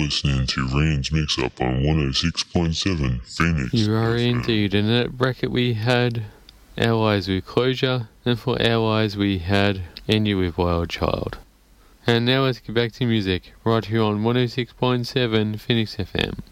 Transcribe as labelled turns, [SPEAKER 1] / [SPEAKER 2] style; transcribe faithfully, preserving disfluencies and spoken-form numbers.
[SPEAKER 1] listening to Rain's Mix-Up on one oh six point seven Phoenix.
[SPEAKER 2] You are
[SPEAKER 1] F M.
[SPEAKER 2] indeed. In that bracket we had Our Eyes with Closure, and for Our Eyes we had And You with Wild Child. And now let's get back to music, right here on one oh six point seven Phoenix F M.